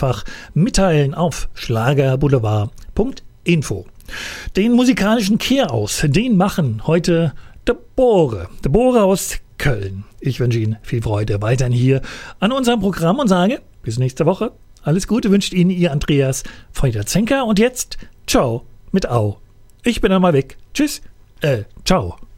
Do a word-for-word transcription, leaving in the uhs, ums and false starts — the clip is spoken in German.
einfach mitteilen auf schlagerboulevard punkt info. Den musikalischen Kehraus, den machen heute De Bore. De Bore aus Köln. Ich wünsche Ihnen viel Freude weiterhin hier an unserem Programm und sage bis nächste Woche. Alles Gute wünscht Ihnen Ihr Andreas Feuder-Zenker und jetzt ciao mit Au. Ich bin einmal weg. Tschüss. Äh, ciao.